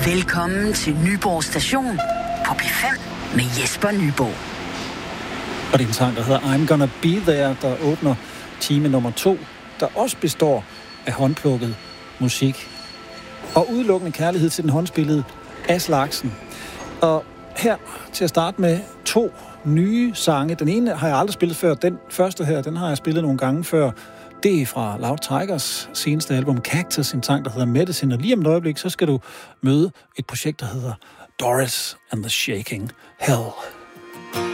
Velkommen til Nyborg Station på P5 med Jesper Nyborg. Og det er en sang, der hedder I'm Gonna Be There, der åbner time nummer 2, der også består af håndplukket musik. Og udelukkende kærlighed til den håndspillede af slagsen. Og her til at starte med 2 nye sange. Den ene har jeg aldrig spillet før. Den første her, den har jeg spillet nogle gange før. Det er fra Loud Tigers seneste album Cactus, en sang, der hedder Medicine. Og lige om et øjeblik, så skal du møde et projekt, der hedder Doris and the Shaking Hell.